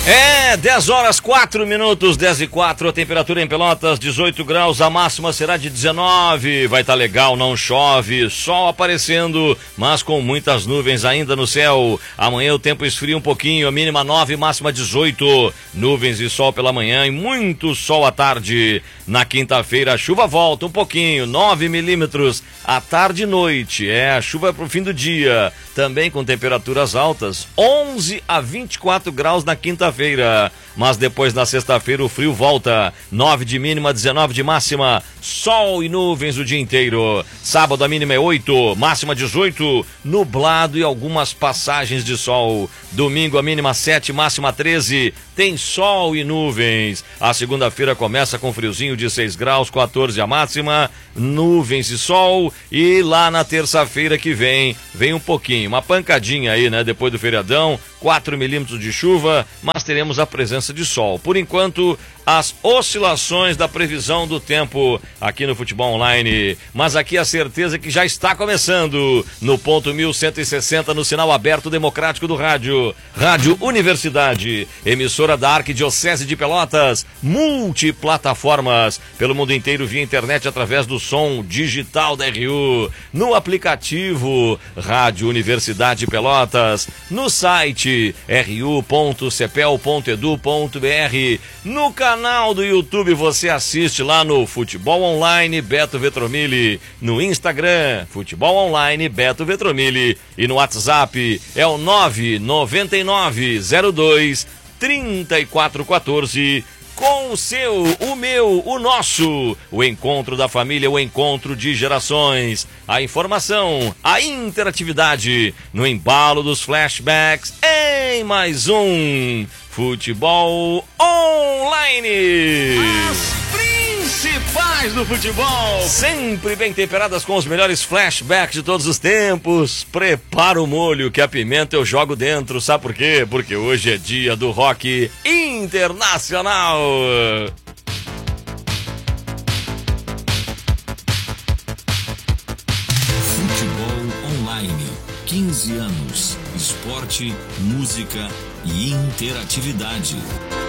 10 horas 4 minutos, 10 e 4, a temperatura em Pelotas 18 graus, a máxima será de 19, vai estar legal, não chove, sol aparecendo, mas com muitas nuvens ainda no céu. Amanhã o tempo esfria um pouquinho, a mínima 9, máxima 18, nuvens e sol pela manhã e muito sol à tarde. Na quinta-feira a chuva volta um pouquinho, 9 milímetros à tarde e noite, a chuva é pro fim do dia, também com temperaturas altas, 11 a 24 graus na quinta-feira, mas depois na sexta-feira o frio volta, 9 de mínima, 19 de máxima, sol e nuvens o dia inteiro. Sábado a mínima é 8, máxima 18, nublado e algumas passagens de sol. Domingo a mínima 7, máxima 13, tem sol e nuvens. A segunda-feira começa com friozinho de 6 graus, 14 a máxima, nuvens e sol. E lá na terça-feira que vem um pouquinho, uma pancadinha aí, né? Depois do feriadão, 4 milímetros de chuva, mas teremos a presença de sol. Por enquanto, as oscilações da previsão do tempo aqui no Futebol Online. Mas aqui a certeza que já está começando no ponto 1160, no sinal aberto democrático do rádio. Rádio Universidade, emissora da Arquidiocese de Pelotas, multiplataformas pelo mundo inteiro via internet através do som digital da RU, no aplicativo Rádio Universidade Pelotas, no site ru.cepel.edu.br, no canal do YouTube você assiste lá no Futebol Online Beto Vetromilli, no Instagram Futebol Online Beto Vetromilli e no WhatsApp é o 999023414 com o seu, o meu, o nosso, o encontro da família, o encontro de gerações, a informação, a interatividade no embalo dos flashbacks em mais um Futebol Online. As principais do futebol, sempre bem temperadas com os melhores flashbacks de todos os tempos. Prepara o molho que a pimenta eu jogo dentro, sabe por quê? Porque hoje é dia do rock internacional. Futebol Online, 15 anos, esporte, música e interatividade.